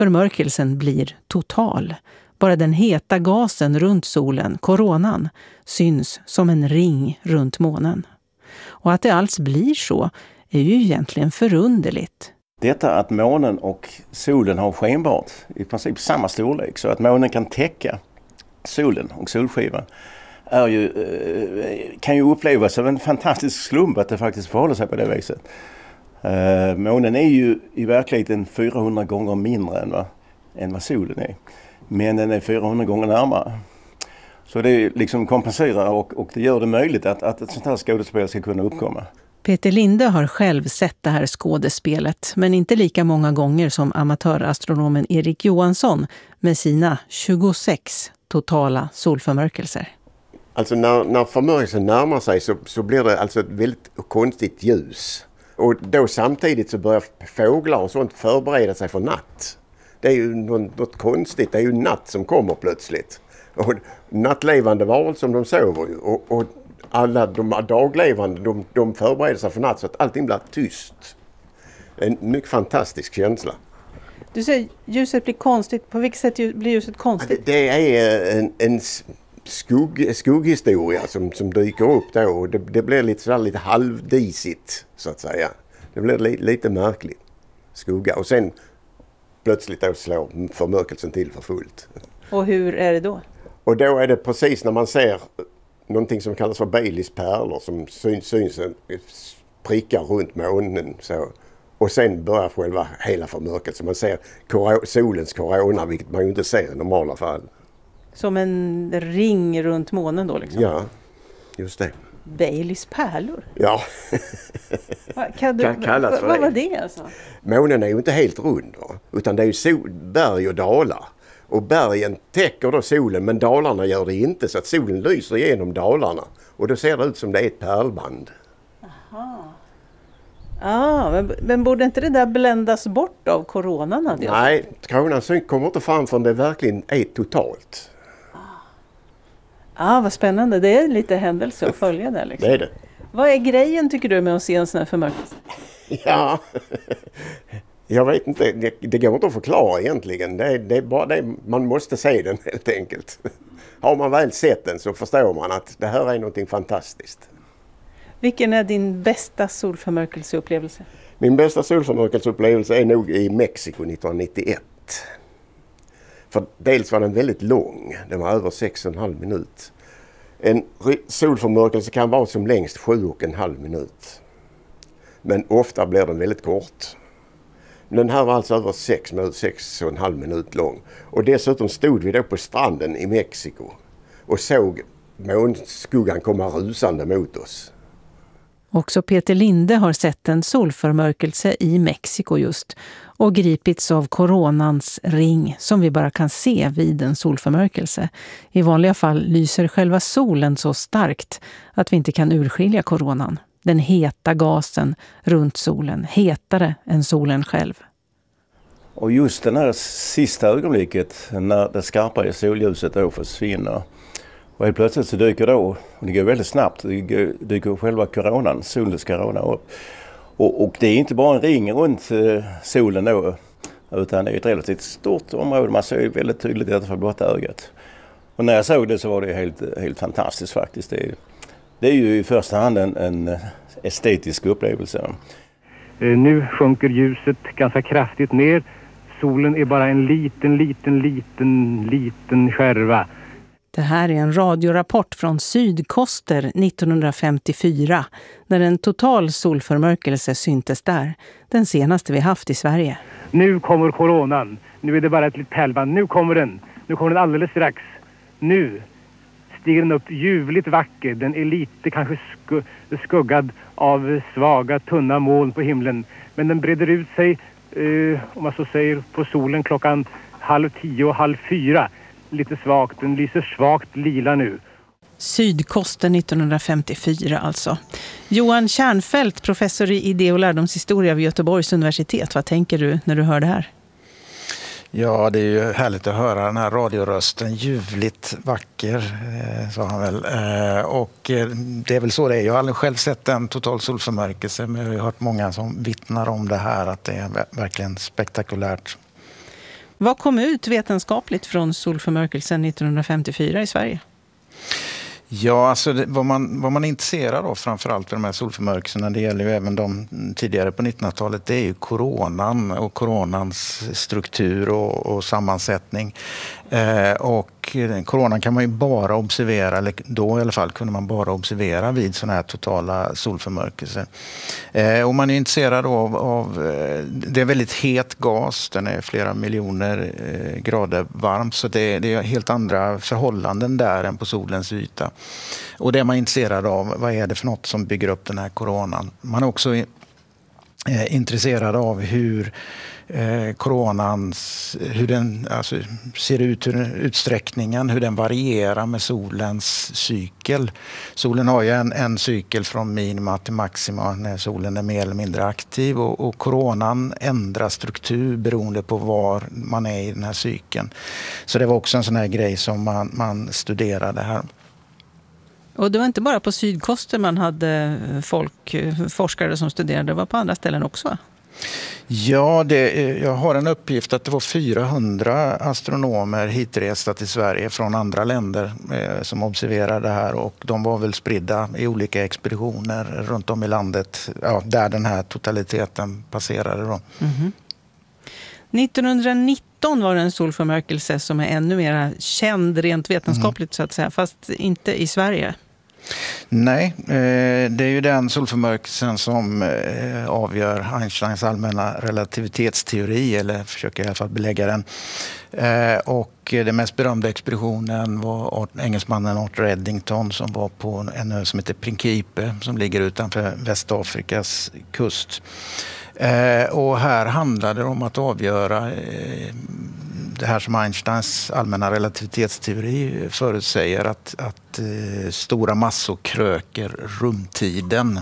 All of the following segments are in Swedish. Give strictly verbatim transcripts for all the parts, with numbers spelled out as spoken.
Förmörkelsen blir total. Bara den heta gasen runt solen, koronan, syns som en ring runt månen. Och att det alls blir så är ju egentligen förunderligt. Detta att månen och solen har skenbart i princip samma storlek, så att månen kan täcka solen och solskivan, är ju, kan ju upplevas som en fantastisk slump att det faktiskt förhåller sig på det viset. Uh, månen är ju i verkligheten fyrahundra gånger mindre än vad, än vad solen är. Men den är fyrahundra gånger närmare. Så det liksom kompenserar och, och det gör det möjligt att, att ett sånt här skådespel ska kunna uppkomma. Peter Linde har själv sett det här skådespelet, men inte lika många gånger som amatörastronomen Erik Johansson med sina tjugosex totala solförmörkelser. Alltså när, när förmörkelsen närmar sig så, så blir det alltså ett väldigt konstigt ljus. Och då samtidigt så börjar fåglar och sånt förbereda sig för natt. Det är ju något, något konstigt, det är ju natt som kommer plötsligt. Och nattlevande varelser som de sover ju. Och, och alla de daglevande, de, de förbereder sig för natt så att allting blir tyst. En mycket fantastisk känsla. Du säger ljuset blir konstigt. På vilket sätt blir ljuset konstigt? Det, det är en, en skugg, skugghistoria som, som dyker upp då. Och det, det blir lite, så lite halvdisigt så att säga. Det blir li, lite märkligt. Skugga. Och sen plötsligt då slår förmörkelsen till för fullt. Och hur är det då? Och då är det precis när man ser någonting som kallas för Baileys pärlor som syns, syns prickar runt månen så. Och sen börjar själva hela förmörkelsen. Man ser kor- solens korona, vilket man ju inte ser i normala fall. Som en ring runt månen då liksom? Ja, just det. Baileys pärlor? Ja. Kan du, kan kallas för vad det. var det alltså? Månen är ju inte helt rund, va? Utan det är ju sol, berg och dalar. Och bergen täcker då solen, men dalarna gör det inte, så att solen lyser igenom dalarna. Och då ser det ut som det är ett pärlband. Aha. Ah, men, men borde inte det där bländas bort av coronan? Nej, coronan kommer inte fram förrän det verkligen är totalt. Ah, vad spännande. Det är lite händelse att följa det. Liksom. Det är det. Vad är grejen tycker du med att se en sån här förmörkelse? Ja, jag vet inte. Det, det går inte att förklara egentligen. Det, det är bara det, man måste se den helt enkelt. Har man väl sett den så förstår man att det här är någonting fantastiskt. Vilken är din bästa solförmörkelseupplevelse? Min bästa solförmörkelseupplevelse är nog i Mexiko nittonhundranittioett. För dels var den väldigt lång. Den var över sex och en halv minut. En solförmörkelse kan vara som längst sju och en halv minut. Men ofta blir den väldigt kort. Den här var alltså över sex, sex och en halv minut lång. Och dessutom stod vi då på stranden i Mexiko och såg månskuggan komma rusande mot oss. Också Peter Linde har sett en solförmörkelse i Mexiko just och gripits av coronans ring som vi bara kan se vid en solförmörkelse. I vanliga fall lyser själva solen så starkt att vi inte kan urskilja coronan. Den heta gasen runt solen, hetare än solen själv. Och just den här sista ögonblicket när det skarpa solljuset då försvinner. Och helt plötsligt så dyker då, och det går väldigt snabbt, det dyker själva coronan, solens corona upp. Och, och det är inte bara en ring runt eh, solen då, utan det är ett relativt stort område. Man ser väldigt tydligt detta för blotta ögat. Och när jag såg det så var det helt, helt fantastiskt faktiskt. Det, det är ju i första hand en, en estetisk upplevelse. Nu sjunker ljuset ganska kraftigt ner. Solen är bara en liten, liten, liten, liten skärva. Det här är en radiorapport från Sydkoster nittonhundrafemtiofyra när en total solförmörkelse syntes där, den senaste vi haft i Sverige. Nu kommer coronan. Nu är det bara ett litet pärlband. Nu kommer den. Nu kommer den alldeles strax. Nu stiger den upp ljuvligt vacker. Den är lite kanske sku- skuggad av svaga, tunna moln på himlen. Men den breder ut sig, eh, om man så säger, på solen klockan halv tio och halv fyra. Lite svagt, den lyser svagt lila nu. Sydkoster nittonhundrafemtiofyra alltså. Johan Kärnfält, professor i idé- och lärdomshistoria vid Göteborgs universitet. Vad tänker du när du hör det här? Ja, det är ju härligt att höra den här radiorösten. Ljuvligt vacker, eh, sa han väl. Eh, och eh, det är väl så det är. Jag har aldrig själv sett en total solförmörkelse, men jag har hört många som vittnar om det här, att det är verkligen spektakulärt. Vad kom ut vetenskapligt från solförmörkelsen nittonhundrafemtiofyra i Sverige? Ja, alltså det, vad, man, vad man är intresserad av framförallt för de här solförmörkelserna, det gäller ju även de tidigare på nittonhundratalet, det är ju coronan och coronans struktur och, och sammansättning. Eh, och coronan kan man ju bara observera, eller då i alla fall kunde man bara observera vid sådana här totala solförmörkelser. Eh, och man är intresserad av, av eh, det är väldigt het gas, den är flera miljoner eh, grader varm, så det, det är helt andra förhållanden där än på solens yta. Och det är man intresserad av, vad är det för något som bygger upp den här coronan? Man är också eh, intresserad av hur eh, coronans, hur den alltså, ser ut, hur utsträckningen, hur den varierar med solens cykel. Solen har ju en, en cykel från minima till maxima när solen är mer eller mindre aktiv, och, och coronan ändrar struktur beroende på var man är i den här cykeln. Så det var också en sån här grej som man, man studerade här. Och det var inte bara på sydkusten man hade folk, forskare som studerade, det var på andra ställen också? Ja, det, jag har en uppgift att det var fyrahundra astronomer hitresta till Sverige från andra länder eh, som observerade det här, och de var väl spridda i olika expeditioner runt om i landet, ja, där den här totaliteten passerade då. Mm-hmm. nittonhundranitton var det en solförmörkelse som är ännu mer känd rent vetenskapligt mm. så att säga, fast inte i Sverige. Nej, det är ju den solförmörkelsen som avgör Einsteins allmänna relativitetsteori, eller försöker i alla fall belägga den. Och den mest berömda expeditionen var engelsmannen Arthur Eddington som var på en ö som heter Principe som ligger utanför Västafrikas kust. Och här handlade det om att avgöra det här som Einsteins allmänna relativitetsteori förutsäger, att, att eh, stora massor kröker rumtiden.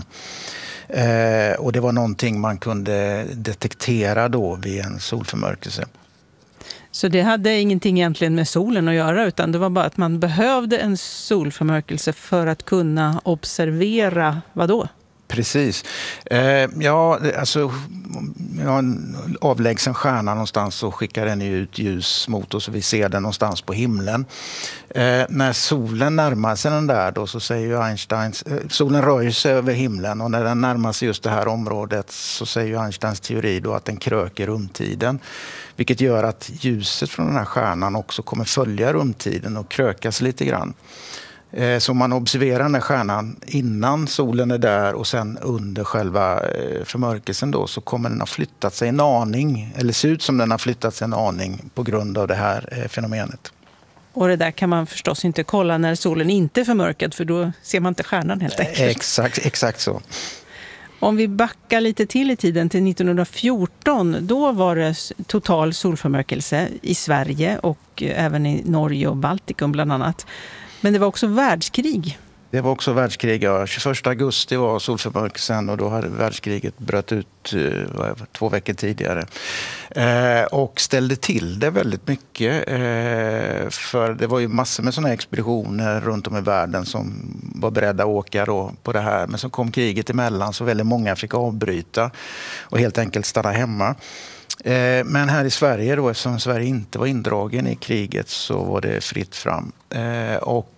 Eh, och det var någonting man kunde detektera då vid en solförmörkelse. Så det hade ingenting egentligen med solen att göra, utan det var bara att man behövde en solförmörkelse för att kunna observera vad då? Precis. Eh, ja, alltså ja, en avlägsen stjärna någonstans så skickar den ut ljus mot oss och vi ser den någonstans på himlen. Eh, när solen närmar sig den där då så säger ju Einstein, eh, solen rör sig över himlen, och när den närmar sig just det här området så säger ju Einsteins teori då att den kröker rumtiden. Vilket gör att ljuset från den här stjärnan också kommer följa rumtiden och krökas lite grann. Så man observerar den här stjärnan innan solen är där, och sen under själva förmörkelsen då så kommer den ha flyttat sig en aning, eller ser ut som den har flyttat sig en aning på grund av det här fenomenet. Och det där kan man förstås inte kolla när solen inte är förmörkad, för då ser man inte stjärnan helt enkelt. Exakt, exakt så. Om vi backar lite till i tiden till nittonhundrafjorton, då var det total solförmörkelse i Sverige och även i Norge och Baltikum bland annat. Men det var också världskrig. Det var också världskrig, ja. tjugoförsta augusti var solförmörkelsen, och då hade världskriget bröt ut eh, två veckor tidigare. Eh, och ställde till det väldigt mycket. Eh, för det var ju massor med sådana expeditioner runt om i världen som var beredda att åka då på det här. Men så kom kriget emellan, så väldigt många fick avbryta och helt enkelt stanna hemma. Eh, men här i Sverige då, eftersom Sverige inte var indragen i kriget, så var det fritt fram. Eh, och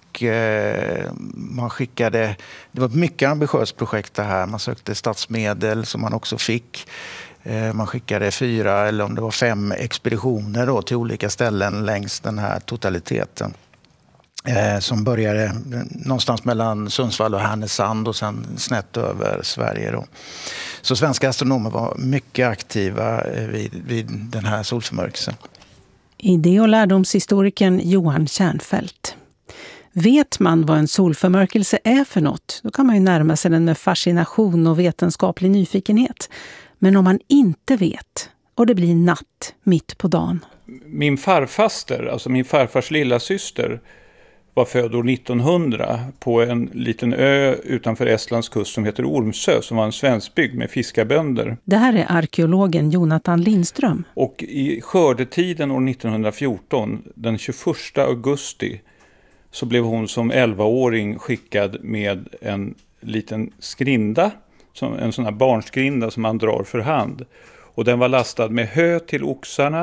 man skickade, det var ett mycket ambitiöst projekt det här. Man sökte statsmedel som man också fick. Man skickade fyra eller om det var fem expeditioner då till olika ställen längs den här totaliteten. Som började någonstans mellan Sundsvall och Härnösand och sen snett över Sverige då. Så svenska astronomer var mycket aktiva vid, vid den här solförmörkelsen. Idé- och lärdomshistorikern Johan Kärnfeldt. Vet man vad en solförmörkelse är för något, då kan man ju närma sig den med fascination och vetenskaplig nyfikenhet. Men om man inte vet, och det blir natt mitt på dagen. Min farfaster, alltså min farfars lilla syster, var född år nittonhundra på en liten ö utanför Estlands kust som heter Ormsö, som var en svenskbygd med fiskarbönder. Det här är arkeologen Jonathan Lindström. Och i skördetiden år nittonhundrafjorton, den tjugoförsta augusti, så blev hon som elvaåring skickad med en liten skrinda, en sån här barnskrinda som man drar för hand. Och den var lastad med hö till oxarna,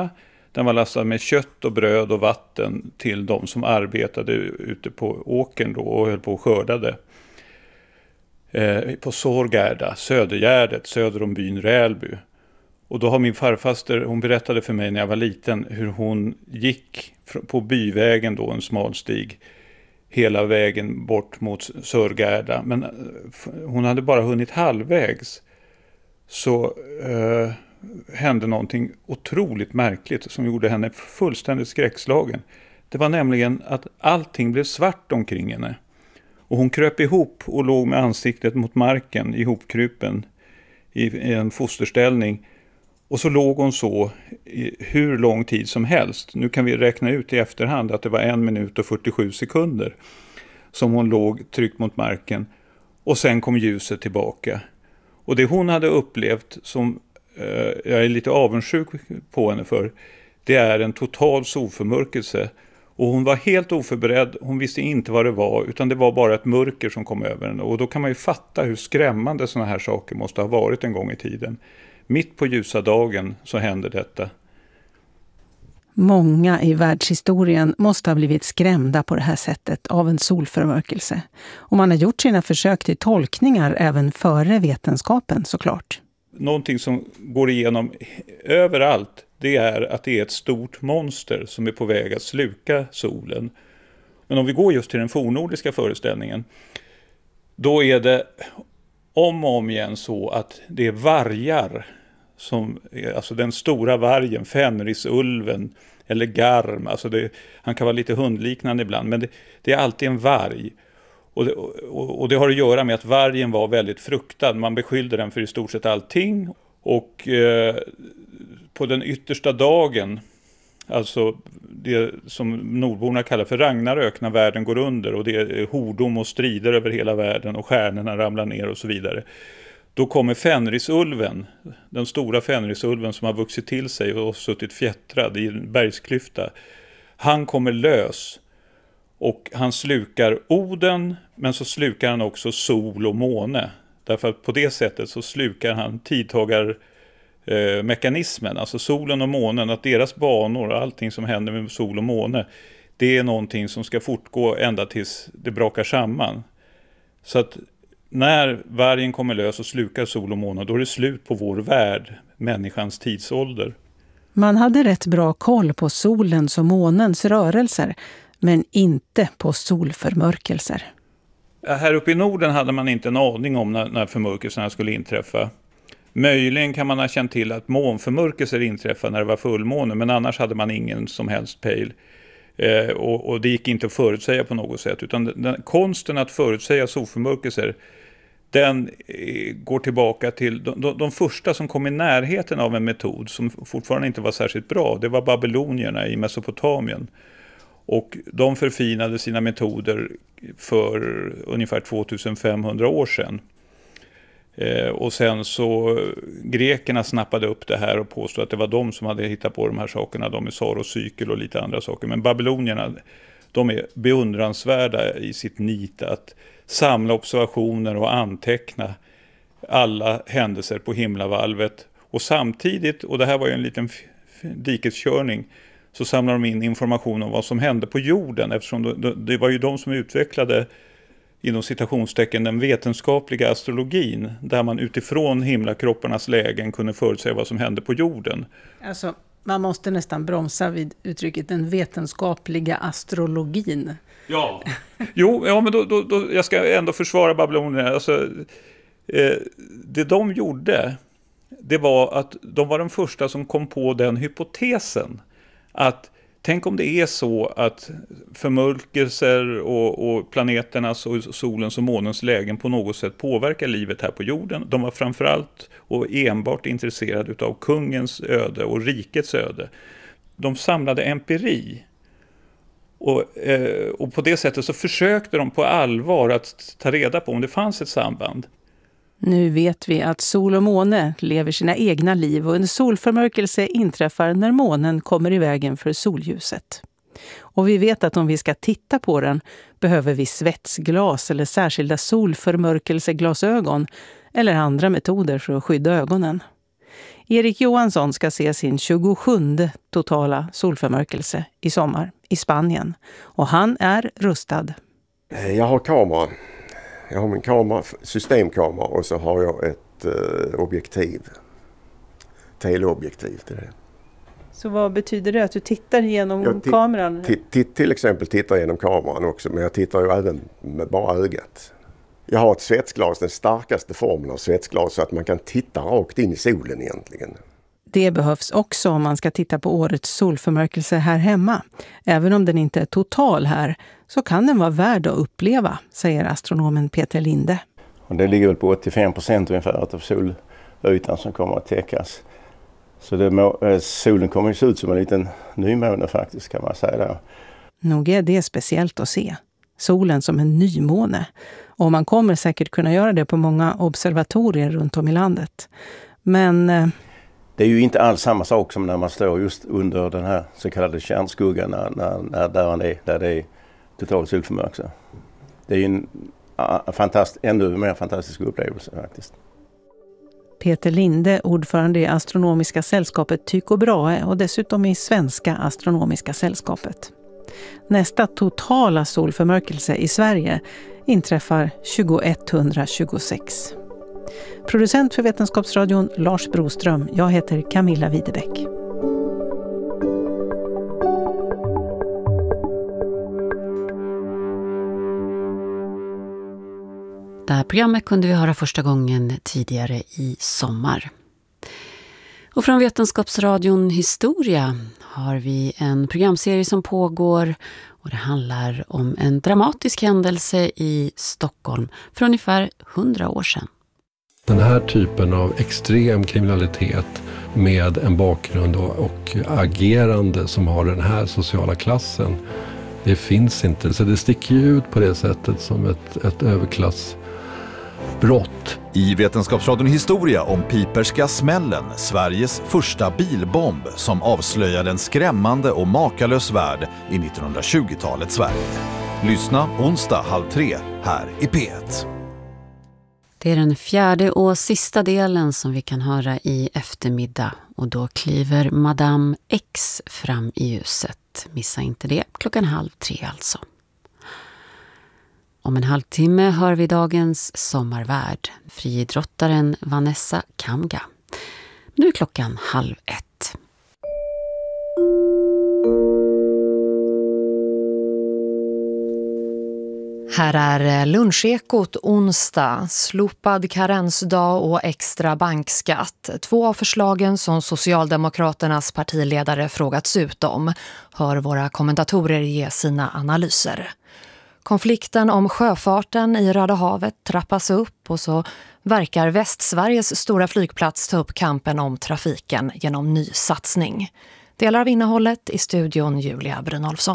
Den var lastad med kött och bröd och vatten till de som arbetade ute på åkern då och höll på och skördade. Eh, på Sårgärda, Södergärdet, söder om byn Rälby. Och då har min farfaster, hon berättade för mig när jag var liten hur hon gick på byvägen då, en smal stig, hela vägen bort mot Sörgärda. Men hon hade bara hunnit halvvägs. Så eh, hände någonting otroligt märkligt som gjorde henne fullständigt skräckslagen. Det var nämligen att allting blev svart omkring henne. Och hon kröp ihop och låg med ansiktet mot marken, ihopkrupen i en fosterställning. Och så låg hon så i hur lång tid som helst. Nu kan vi räkna ut i efterhand att det var en minut och fyrtiosju sekunder som hon låg tryckt mot marken. Och sen kom ljuset tillbaka. Och det hon hade upplevt som eh, jag är lite avundsjuk på henne för, det är en total solförmörkelse. Och hon var helt oförberedd, hon visste inte vad det var, utan det var bara ett mörker som kom över henne. Och då kan man ju fatta hur skrämmande såna här saker måste ha varit en gång i tiden. Mitt på ljusa dagen så hände detta. Många i världshistorien måste ha blivit skrämda på det här sättet av en solförmörkelse. Och man har gjort sina försök till tolkningar även före vetenskapen såklart. Någonting som går igenom överallt, det är att det är ett stort monster som är på väg att sluka solen. Men om vi går just till den fornnordiska föreställningen, då är det om och om igen så att det är vargar, som, alltså den stora vargen, Fenrisulven eller Garm, alltså det, han kan vara lite hundliknande ibland, men det, det är alltid en varg. Och det, och, och det har att göra med att vargen var väldigt fruktad, man beskyllde den för i stort sett allting. Och eh, på den yttersta dagen, alltså det som nordborna kallar för Ragnarök, när världen går under och det är hordom och strider över hela världen och stjärnorna ramlar ner och så vidare. Då kommer Fenrisulven, den stora Fenrisulven som har vuxit till sig och suttit fjättrad i en bergsklyfta. Han kommer lös och han slukar Oden, men så slukar han också sol och måne. Därför att på det sättet så slukar han tidtagar eh, mekanismen, alltså solen och månen, att deras banor och allting som händer med sol och måne, det är någonting som ska fortgå ända tills det brakar samman. Så att när vargen kommer lös och slukar sol och måne, då är det slut på vår värld, människans tidsålder. Man hade rätt bra koll på solens och månens rörelser, men inte på solförmörkelser. Här uppe i Norden hade man inte en aning om när, när förmörkelserna skulle inträffa. Möjligen kan man ha känt till att månförmörkelser inträffade när det var fullmåne, men annars hade man ingen som helst pejl. Eh, och, och det gick inte att förutsäga på något sätt, utan den, den, konsten att förutsäga solförmörkelser, den eh, går tillbaka till de, de, de första som kom i närheten av en metod som fortfarande inte var särskilt bra. Det var babylonierna i Mesopotamien. Och de förfinade sina metoder för ungefär tvåtusenfemhundra år sedan. Eh, och sen så grekerna snappade upp det här och påstod att det var de som hade hittat på de här sakerna. De är Saros-cykel och lite andra saker. Men babylonierna, de är beundransvärda i sitt nit att samla observationer och anteckna alla händelser på himlavalvet. Och samtidigt, och det här var ju en liten dikeskörning, så samlar de in information om vad som hände på jorden, eftersom det, det var ju de som utvecklade inom citationstecken den vetenskapliga astrologin, där man utifrån himlakropparnas lägen kunde förutsäga vad som hände på jorden. Alltså, man måste nästan bromsa vid uttrycket den vetenskapliga astrologin. Ja, jo, ja, men då, då, då, jag ska ändå försvara babylonierna. Alltså, eh, det de gjorde, det var att de var de första som kom på den hypotesen att tänk om det är så att förmörkelser och, och planeternas och solens och månens lägen på något sätt påverkar livet här på jorden. De var framförallt och enbart intresserade av kungens öde och rikets öde. De samlade empiri. Och, eh, och på det sättet så försökte de på allvar att ta reda på om det fanns ett samband. Nu vet vi att sol och måne lever sina egna liv och en solförmörkelse inträffar när månen kommer i vägen för solljuset. Och vi vet att om vi ska titta på den behöver vi svetsglas eller särskilda solförmörkelseglasögon eller andra metoder för att skydda ögonen. Erik Johansson ska se sin tjugosjunde totala solförmörkelse i sommar i Spanien. Och han är rustad. Jag har kamera. Jag har min kamera, systemkamera, och så har jag ett eh, objektiv. Teleobjektiv till det. Så vad betyder det att du tittar genom jag t- kameran? T- t- till exempel tittar genom kameran också, men jag tittar ju även med bara ögat. Jag har ett svetsglas, den starkaste formen av svetsglas, så att man kan titta rakt in i solen egentligen. Det behövs också om man ska titta på årets solförmörkelse här hemma. Även om den inte är total här så kan den vara värd att uppleva, säger astronomen Peter Linde. Och det ligger väl på åttiofem procent ungefär av solytan som kommer att täckas. Så det må, eh, solen kommer ju se ut som en liten nymåne faktiskt, kan man säga där. Nog är det speciellt att se. Solen som en nymåne. Och man kommer säkert kunna göra det på många observatorier runt om i landet. Men eh, det är ju inte alls samma sak som när man står just under den här så kallade kärnskuggan när, när, när där, man är, där det är total solförmörkelse. Det är ju en uh, fantast, ännu mer fantastisk upplevelse faktiskt. Peter Linde, ordförande i Astronomiska sällskapet Tycho Brahe och dessutom i Svenska Astronomiska sällskapet. Nästa totala solförmörkelse i Sverige inträffar tjugoetthundratjugosex. Producent för Vetenskapsradion Lars Broström. Jag heter Camilla Widebeck. Det här programmet kunde vi höra första gången tidigare i sommar. Och från Vetenskapsradion Historia har vi en programserie som pågår och det handlar om en dramatisk händelse i Stockholm för ungefär hundra år sedan. Den här typen av extrem kriminalitet med en bakgrund och, och agerande som har den här sociala klassen, det finns inte. Så det sticker ju ut på det sättet som ett, ett överklassbrott. I Vetenskapsradion Historia om Piperska smällen, Sveriges första bilbomb som avslöjade en skrämmande och makalös värld i nittonhundratjugotalets Sverige. Lyssna onsdag halv tre här i P ett. Det är den fjärde och sista delen som vi kan höra i eftermiddag och då kliver Madame X fram i ljuset. Missa inte det, klockan halv tre alltså. Om en halvtimme hör vi dagens sommarvärd, friidrottaren Vanessa Kamga. Nu är klockan halv ett. Här är lunchekot onsdag, slopad karensdag och extra bankskatt. Två av förslagen som Socialdemokraternas partiledare frågats ut om. Hör våra kommentatorer ge sina analyser. Konflikten om sjöfarten i Röda havet trappas upp och så verkar Västsveriges stora flygplats ta upp kampen om trafiken genom ny satsning. Delar av innehållet i studion Julia Brynolfsson.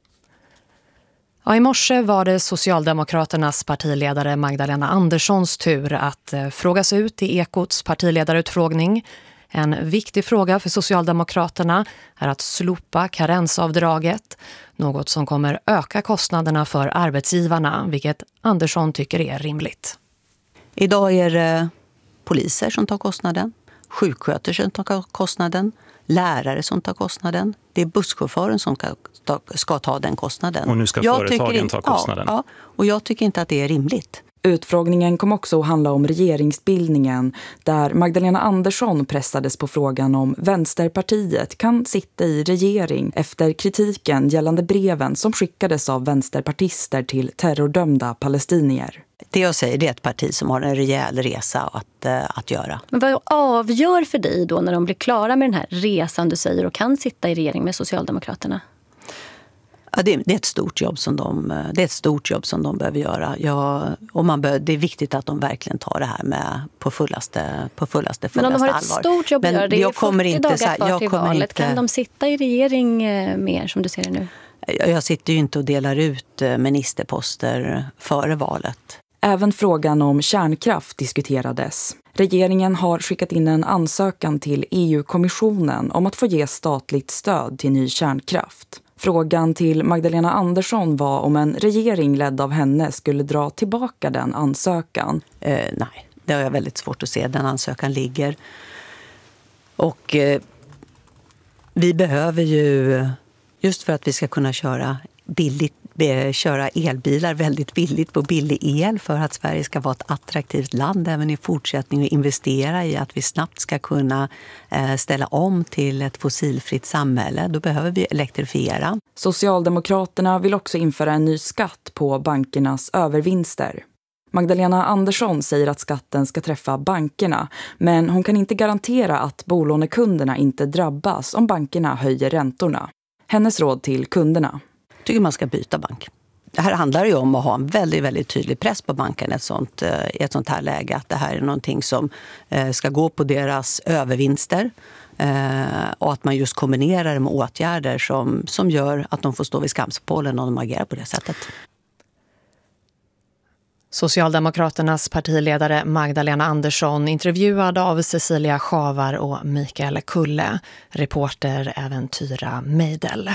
Ja, i morse var det Socialdemokraternas partiledare Magdalena Anderssons tur att eh, frågas ut i Ekots partiledarutfrågning. En viktig fråga för Socialdemokraterna är att slopa karensavdraget, något som kommer öka kostnaderna för arbetsgivarna, vilket Andersson tycker är rimligt. Idag är det poliser som tar kostnaden, sjuksköterskor som tar kostnaden, lärare som tar kostnaden. Det är busschauffören som ska ta, ska ta den kostnaden. Och nu ska jag företagen inte, ta kostnaden. Ja, ja, och jag tycker inte att det är rimligt. Utfrågningen kom också att handla om regeringsbildningen där Magdalena Andersson pressades på frågan om Vänsterpartiet kan sitta i regering efter kritiken gällande breven som skickades av vänsterpartister till terrordömda palestinier. Det jag säger, det är ett parti som har en rejäl resa att, att göra. Men vad avgör för dig då när de blir klara med den här resan du säger och kan sitta i regering med Socialdemokraterna? Ja, det, det är ett stort jobb som de, det är ett stort jobb som de behöver göra. Ja, och man bör, det är viktigt att de verkligen tar det här med på fullaste, på fullaste, fullaste allvar. Men de har ett allvar. Stort jobb att göra. Det är jag kommer fyrtio inte, dagar så här, kvar jag till kommer valet. inte, kan de sitta i regering mer som du ser det nu? Jag sitter ju inte och delar ut ministerposter före valet. Även frågan om kärnkraft diskuterades. Regeringen har skickat in en ansökan till E U-kommissionen om att få ge statligt stöd till ny kärnkraft. Frågan till Magdalena Andersson var om en regering ledd av henne skulle dra tillbaka den ansökan. Eh, nej, det har jag väldigt svårt att se. Den ansökan ligger. Och eh, vi behöver ju, just för att vi ska kunna köra billigt, köra elbilar väldigt billigt på billig el, för att Sverige ska vara ett attraktivt land även i fortsättningen och investera i att vi snabbt ska kunna ställa om till ett fossilfritt samhälle. Då behöver vi elektrifiera. Socialdemokraterna vill också införa en ny skatt på bankernas övervinster. Magdalena Andersson säger att skatten ska träffa bankerna, men hon kan inte garantera att bolånekunderna inte drabbas om bankerna höjer räntorna. Hennes råd till kunderna: Jag tycker man ska byta bank. Det här handlar ju om att ha en väldigt, väldigt tydlig press på banken i ett sånt, i ett sånt här läge. Att det här är någonting som ska gå på deras övervinster. Och att man just kombinerar det med åtgärder som, som gör att de får stå vid skamspålen om de agerar på det sättet. Socialdemokraternas partiledare Magdalena Andersson, intervjuad av Cecilia Schavar och Mikael Kulle, reporter även Tyra Meidel.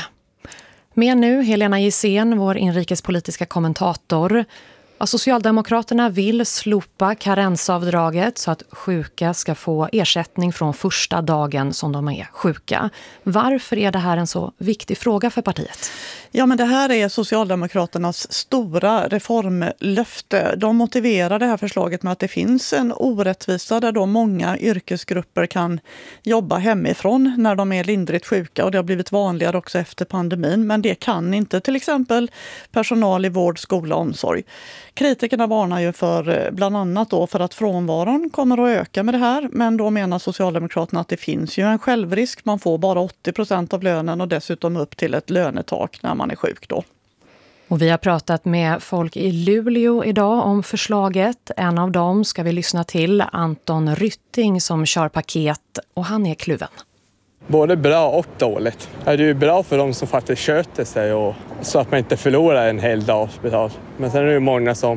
Med nu Helena Gissén, vår inrikespolitiska kommentator. Socialdemokraterna vill slopa karensavdraget så att sjuka ska få ersättning från första dagen som de är sjuka. Varför är det här en så viktig fråga för partiet? Ja, men det här är Socialdemokraternas stora reformlöfte. De motiverar det här förslaget med att det finns en orättvisa där då många yrkesgrupper kan jobba hemifrån när de är lindrigt sjuka, och det har blivit vanligare också efter pandemin. Men det kan inte till exempel personal i vård, skola och omsorg. Kritikerna varnar ju för bland annat då för att frånvaron kommer att öka med det här, men då menar Socialdemokraterna att det finns ju en självrisk. Man får bara åttio procent av lönen och dessutom upp till ett lönetak när man är sjuk då. Och vi har pratat med folk i Luleå idag om förslaget. En av dem ska vi lyssna till, Anton Rytting, som kör paket, och han är kluven. Både bra och dåligt. Det är ju bra för de som faktiskt sköter sig och så att man inte förlorar en hel dag betalt. Men sen är det ju många som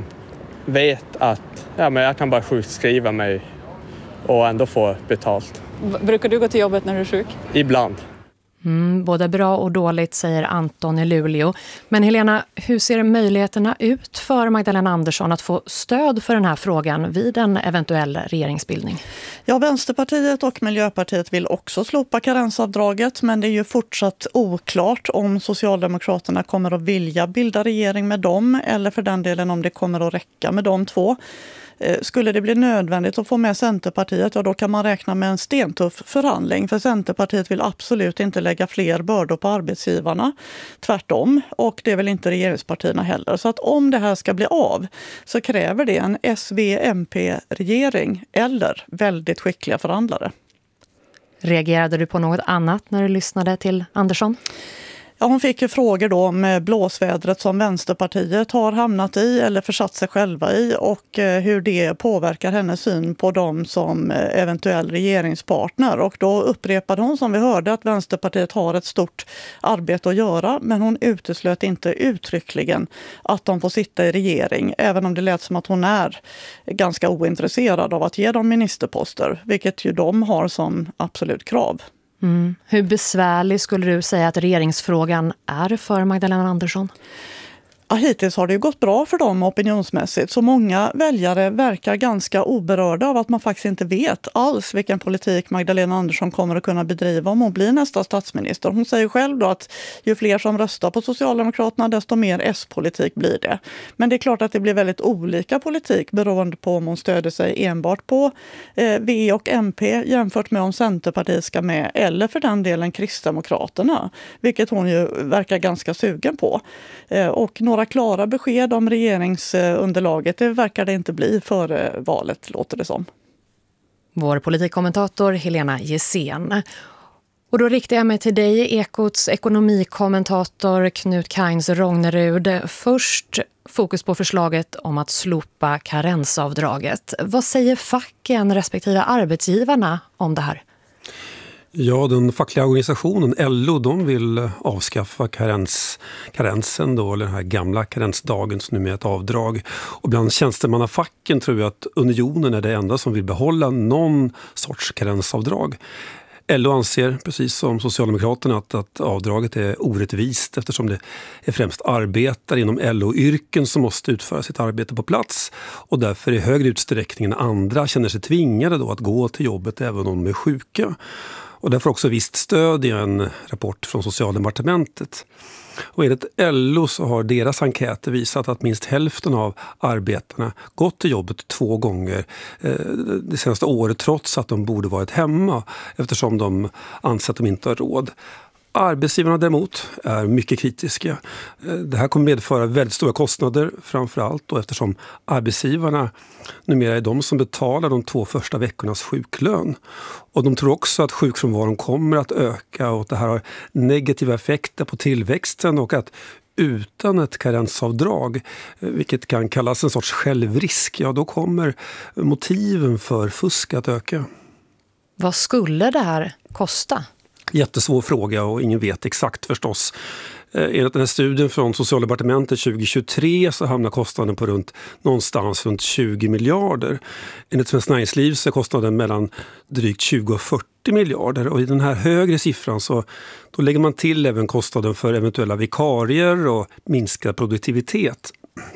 vet att ja, men jag kan bara sjukskriva mig och ändå få betalt. Brukar du gå till jobbet när du är sjuk? Ibland. Mm, både bra och dåligt, säger Anton i Luleå. Men Helena, hur ser möjligheterna ut för Magdalena Andersson att få stöd för den här frågan vid en eventuell regeringsbildning? Ja, Vänsterpartiet och Miljöpartiet vill också slopa karensavdraget, men det är ju fortsatt oklart om Socialdemokraterna kommer att vilja bilda regering med dem, eller för den delen om det kommer att räcka med de två. Skulle det bli nödvändigt att få med Centerpartiet, ja då kan man räkna med en stentuff förhandling. För Centerpartiet vill absolut inte lägga fler bördor på arbetsgivarna. Tvärtom. Och det är väl inte regeringspartierna heller. Så att om det här ska bli av så kräver det en S V M P-regering eller väldigt skickliga förhandlare. Reagerade du på något annat när du lyssnade till Andersson? Ja, hon fick ju frågor då om blåsvädret som Vänsterpartiet har hamnat i eller försatt sig själva i, och hur det påverkar hennes syn på dem som eventuell regeringspartner. Och då upprepade hon, som vi hörde, att Vänsterpartiet har ett stort arbete att göra, men hon uteslöt inte uttryckligen att de får sitta i regering, även om det lät som att hon är ganska ointresserad av att ge dem ministerposter, vilket ju de har som absolut krav. Mm. Hur besvärlig skulle du säga att regeringsfrågan är för Magdalena Andersson? Ja, hittills har det ju gått bra för dem opinionsmässigt. Så många väljare verkar ganska oberörda av att man faktiskt inte vet alls vilken politik Magdalena Andersson kommer att kunna bedriva om hon blir nästa statsminister. Hon säger själv då att ju fler som röstar på Socialdemokraterna, desto mer S-politik blir det. Men det är klart att det blir väldigt olika politik beroende på om hon stöder sig enbart på eh, V och M P jämfört med om Centerpartiet ska med, eller för den delen Kristdemokraterna, vilket hon ju verkar ganska sugen på. Eh, och Några klara besked om regeringsunderlaget det verkar det inte bli före valet, låter det som. Vår politikkommentator Helena Gissén. Och då riktar jag mig till dig, Ekots ekonomikommentator Knut Kainz Rognerud. Först fokus på förslaget om att slopa karensavdraget. Vad säger facken respektive arbetsgivarna om det här? Ja, den fackliga organisationen L O, de vill avskaffa karens, karensen då, eller den här gamla karensdagen som nu är ett avdrag. Och bland tjänstemannafacken tror jag att Unionen är det enda som vill behålla någon sorts karensavdrag. L O anser, precis som Socialdemokraterna, att, att avdraget är orättvist eftersom det är främst arbetare inom L O-yrken som måste utföra sitt arbete på plats och därför i högre utsträckning än andra känner sig tvingade då att gå till jobbet även om de är sjuka. Och därför också visst stöd i en rapport från Socialdepartementet. Och enligt L O så har deras enkäter visat att minst hälften av arbetarna gått till jobbet två gånger eh, det senaste året trots att de borde varit hemma eftersom de anser att de inte har råd. Arbetsgivarna däremot är mycket kritiska. Det här kommer medföra väldigt stora kostnader framförallt och eftersom arbetsgivarna numera är de som betalar de två första veckornas sjuklön. Och de tror också att sjukfrånvaron kommer att öka och att det här har negativa effekter på tillväxten och att utan ett karensavdrag, vilket kan kallas en sorts självrisk, ja då kommer motiven för fusk att öka. Vad skulle det här kosta? Jättesvår fråga och ingen vet exakt förstås. Enligt den här studien från Socialdepartementet tjugo tjugotre så hamnar kostnaden på runt någonstans runt tjugo miljarder. Enligt Svenskt Näringsliv så är kostnaden mellan drygt tjugo och fyrtio miljarder och i den här högre siffran så då lägger man till även kostnaden för eventuella vikarier och minskad produktivitet.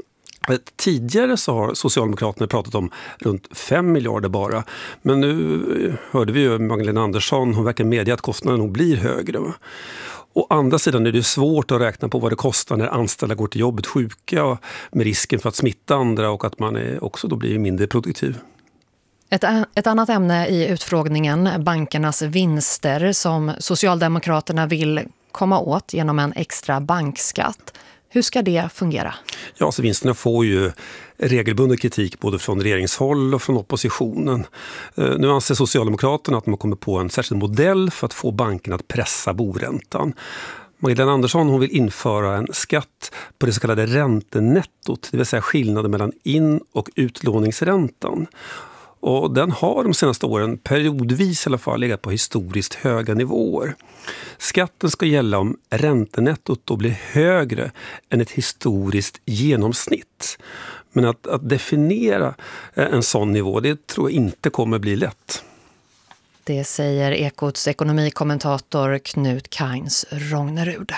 Tidigare så har Socialdemokraterna pratat om runt fem miljarder bara. Men nu hörde vi ju Magdalena Andersson, hon verkar medge att kostnaden nog blir högre. Å andra sidan är det svårt att räkna på vad det kostar när anställda går till jobbet sjuka med risken för att smitta andra och att man är också då blir mindre produktiv. Ett, ett annat ämne i utfrågningen, bankernas vinster som Socialdemokraterna vill komma åt genom en extra bankskatt. Hur ska det fungera? Ja, så vinsterna får ju regelbunden kritik både från regeringshåll och från oppositionen. Nu anser Socialdemokraterna att man kommer på en särskild modell för att få bankerna att pressa boräntan. Magdalena Andersson hon vill införa en skatt på det så kallade räntenettot, det vill säga skillnaden mellan in- och utlåningsräntan. Och den har de senaste åren periodvis i alla fall legat på historiskt höga nivåer. Skatten ska gälla om räntenettot då blir högre än ett historiskt genomsnitt. Men att, att definiera en sån nivå, det tror jag inte kommer bli lätt. Det säger Ekots ekonomikommentator Knut Kains Rognerud.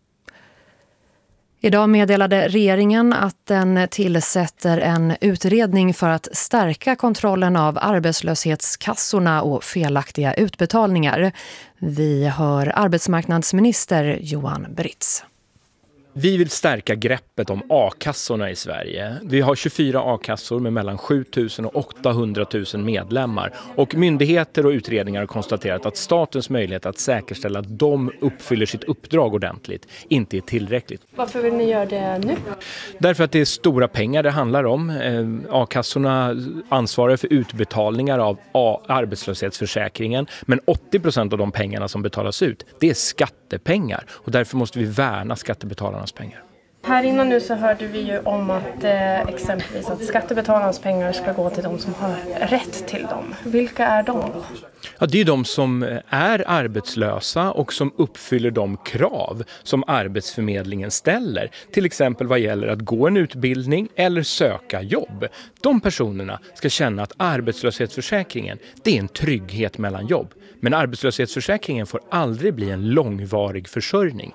Idag meddelade regeringen att den tillsätter en utredning för att stärka kontrollen av arbetslöshetskassorna och felaktiga utbetalningar. Vi hör arbetsmarknadsminister Johan Britz. Vi vill stärka greppet om a-kassorna i Sverige. Vi har tjugofyra a-kassor med mellan sju tusen och åttahundra tusen medlemmar. Och myndigheter och utredningar har konstaterat att statens möjlighet att säkerställa att de uppfyller sitt uppdrag ordentligt inte är tillräckligt. Varför vill ni göra det nu? Därför att det är stora pengar det handlar om. A-kassorna ansvarar för utbetalningar av arbetslöshetsförsäkringen. Men åttio procent av de pengarna som betalas ut, det är skattepengar. Och därför måste vi värna skattebetalarnas pengar. Här innan nu så hörde vi ju om att eh, exempelvis att skattebetalarnas pengar ska gå till de som har rätt till dem. Vilka är de då? Ja, det är de som är arbetslösa och som uppfyller de krav som Arbetsförmedlingen ställer. Till exempel vad gäller att gå en utbildning eller söka jobb. De personerna ska känna att arbetslöshetsförsäkringen, det är en trygghet mellan jobb. Men arbetslöshetsförsäkringen får aldrig bli en långvarig försörjning.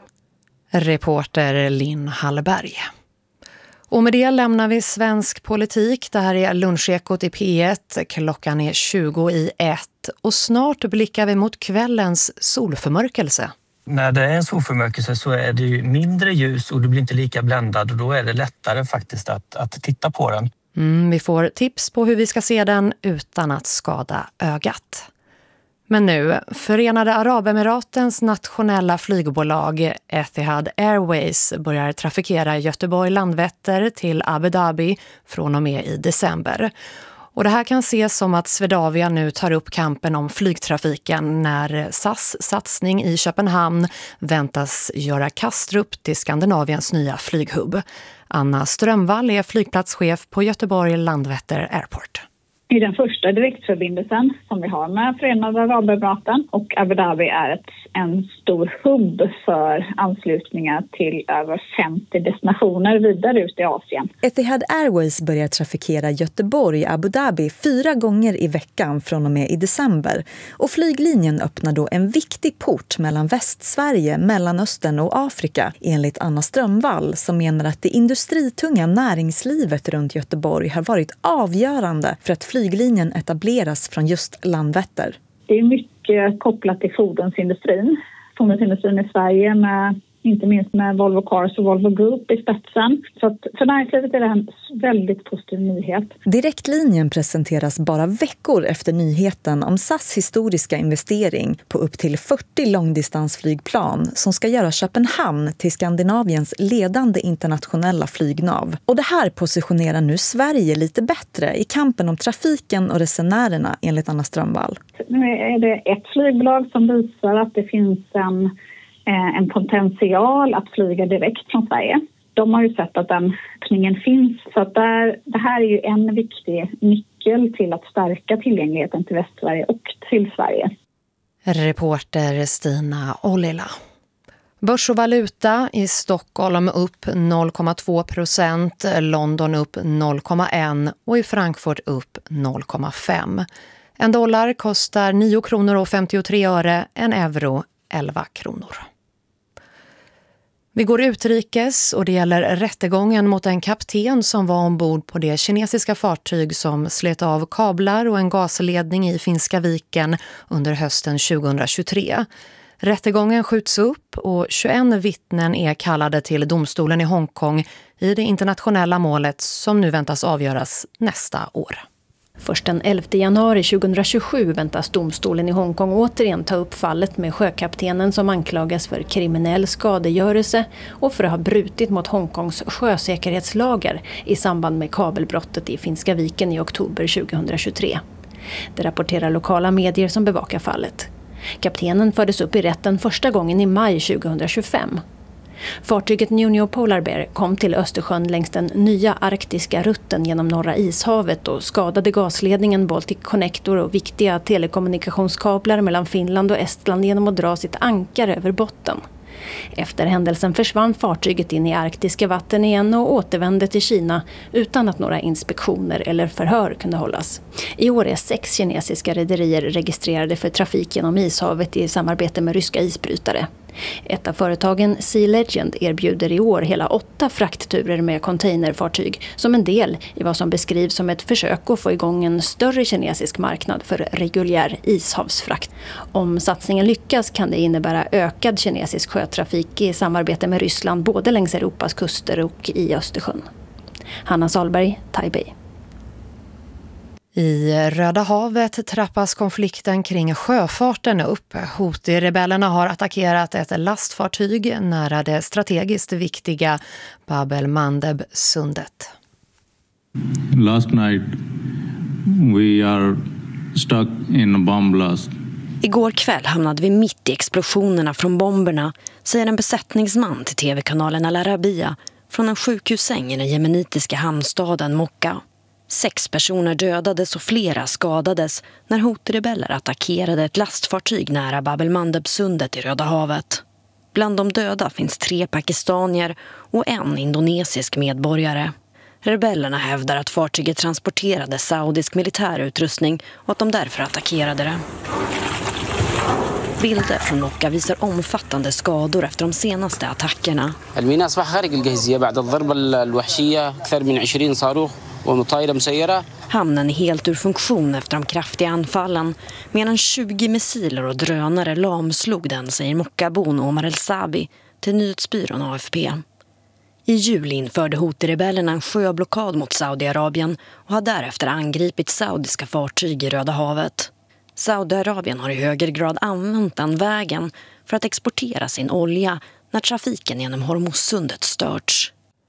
Reporter Linn Hallberg. Och med det lämnar vi svensk politik. Det här är Lunchekot i P ett. Klockan är tjugo i ett och snart blickar vi mot kvällens solförmörkelse. När det är en solförmörkelse så är det ju mindre ljus och du blir inte lika bländad och då är det lättare faktiskt att, att titta på den. Mm, vi får tips på hur vi ska se den utan att skada ögat. Men nu, Förenade Arabemiratens nationella flygbolag Etihad Airways börjar trafikera Göteborg-Landvetter till Abu Dhabi från och med i december. Och det här kan ses som att Swedavia nu tar upp kampen om flygtrafiken när S A S satsning i Köpenhamn väntas göra Kastrup till Skandinaviens nya flyghubb. Anna Strömvall är flygplatschef på Göteborg-Landvetter Airport. Det är den första direktförbindelsen som vi har med Förenade Arabemiraten, och Abu Dhabi är ett, en stor hubb för anslutningar till över femtio destinationer vidare ut i Asien. Etihad Airways börjar trafikera Göteborg, Abu Dhabi fyra gånger i veckan från och med i december, och flyglinjen öppnar då en viktig port mellan Västsverige, Mellanöstern och Afrika, enligt Anna Strömvall, som menar att det industritunga näringslivet runt Göteborg har varit avgörande för att flyglinjen etableras från just Landvetter. Det är mycket kopplat till fordonsindustrin. Fordonsindustrin i Sverige, med, inte minst med Volvo Cars och Volvo Group i spetsen. Så att för näringslivet är det en väldigt positiv nyhet. Direktlinjen presenteras bara veckor efter nyheten om S A S historiska investering på upp till fyrtio långdistansflygplan som ska göra Köpenhamn till Skandinaviens ledande internationella flygnav. Och det här positionerar nu Sverige lite bättre i kampen om trafiken och resenärerna, enligt Anna Strömvall. Nu är det ett flygbolag som visar att det finns en, en potential att flyga direkt från Sverige. De har ju sett att den öppningen finns. Så att där, det här är ju en viktig nyckel till att stärka tillgängligheten till Västsverige och till Sverige. Reporter Stina Ollila. Börs och valuta i Stockholm upp noll komma två procent, London upp noll komma ett och i Frankfurt upp noll komma fem. En dollar kostar nio kronor och femtiotre öre, en euro elva kronor. Vi går utrikes och det gäller rättegången mot en kapten som var ombord på det kinesiska fartyg som slet av kablar och en gasledning i Finska viken under hösten tjugohundratjugotre. Rättegången skjuts upp och tjugoett vittnen är kallade till domstolen i Hongkong i det internationella målet som nu väntas avgöras nästa år. Först den elfte januari tjugohundratjugosju väntas domstolen i Hongkong återigen ta upp fallet med sjökaptenen som anklagas för kriminell skadegörelse och för att ha brutit mot Hongkongs sjösäkerhetslagar i samband med kabelbrottet i Finska viken i oktober tjugohundratjugotre. Det rapporterar lokala medier som bevakar fallet. Kaptenen fördes upp i rätten första gången i maj tjugohundratjugofem. Fartyget New Polar Bear kom till Östersjön längs den nya arktiska rutten genom Norra ishavet och skadade gasledningen Baltic Connector och viktiga telekommunikationskablar mellan Finland och Estland genom att dra sitt ankar över botten. Efter händelsen försvann fartyget in i arktiska vatten igen och återvände till Kina utan att några inspektioner eller förhör kunde hållas. I år är sex kinesiska rederier registrerade för trafik genom ishavet i samarbete med ryska isbrytare. Ett av företagen, Sea Legend, erbjuder i år hela åtta fraktturer med containerfartyg som en del i vad som beskrivs som ett försök att få igång en större kinesisk marknad för reguljär ishavsfrakt. Om satsningen lyckas kan det innebära ökad kinesisk sjötrafik i samarbete med Ryssland både längs Europas kuster och i Östersjön. Hanna Salberg, Taipei. I Röda havet trappas konflikten kring sjöfarten upp. Houthi-rebellerna har attackerat ett lastfartyg nära det strategiskt viktiga Bab el-Mandeb-sundet. Last night we are stuck in a bomb blast. Igår kväll hamnade vi mitt i explosionerna från bomberna, säger en besättningsman till tv-kanalen Al Arabiya från en sjukhussäng i den jemenitiska hamnstaden Mokka. Sex personer dödades och flera skadades när Houthi-rebeller attackerade ett lastfartyg nära Bab el-Mandeb-sundet i Röda havet. Bland de döda finns tre pakistanier och en indonesisk medborgare. Rebellerna hävdar att fartyget transporterade saudisk militärutrustning och att de därför attackerade det. Bilder från Mokka visar omfattande skador efter de senaste attackerna. Hamnen är helt ur funktion efter de kraftiga anfallen. Mer än tjugo missiler och drönare lamslog den, säger Mokkabon Omar El-Sabi till nyhetsbyrån A F P. I juli införde Houthi-rebellerna en sjöblockad mot Saudiarabien och har därefter angripit saudiska fartyg i Röda havet. Saudiarabien har i högre grad använt den vägen för att exportera sin olja när trafiken genom Hormuzsundet störts.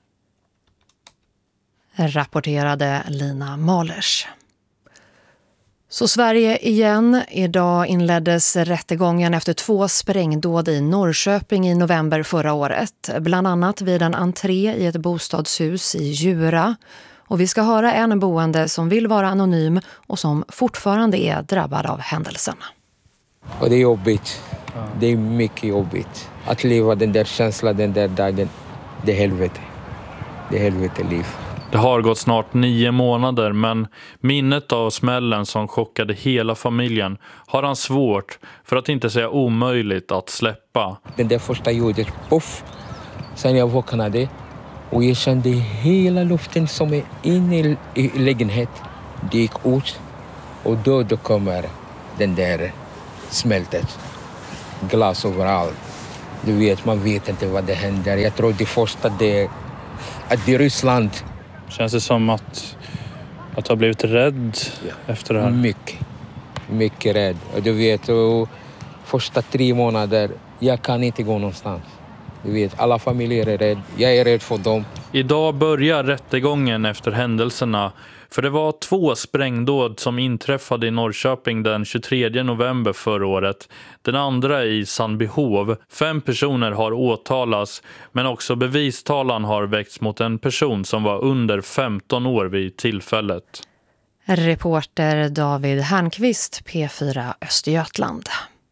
Rapporterade Lina Malers. Så Sverige igen. Idag inleddes rättegången efter två sprängdåd i Norrköping i november förra året. Bland annat vid en entré i ett bostadshus i Djura. Och vi ska höra en boende som vill vara anonym och som fortfarande är drabbad av händelsen. Och det är jobbigt. Det är mycket jobbigt. Att leva den där känslan den där dagen, det är helvete. Det är helvete liv. Det har gått snart nio månader, men minnet av smällen som chockade hela familjen har han svårt, för att inte säga omöjligt, att släppa. Den där första ljudet, puff. Sen jag vaknade och jag kände hela luften som är inne i lägenhet. Det gick ut och då, då kommer den där smältet. Glas överallt. Du vet, man vet inte vad det händer. Jag tror det första det, att det är Ryssland. Känns det som att, att du har blivit rädd ja. efter det här? Mycket. Mycket rädd. Och du vet, och första tre månader, jag kan inte gå någonstans. Du vet, alla familjer är rädda. Jag är rädd för dem. Idag börjar rättegången efter händelserna. För det var två sprängdåd som inträffade i Norrköping den tjugotredje november förra året. Den andra i Sandbyhov. Fem personer har åtalats, men också bevistalan har väckts mot en person som var under femton år vid tillfället. Reporter David Härnqvist, P fyra Östergötland.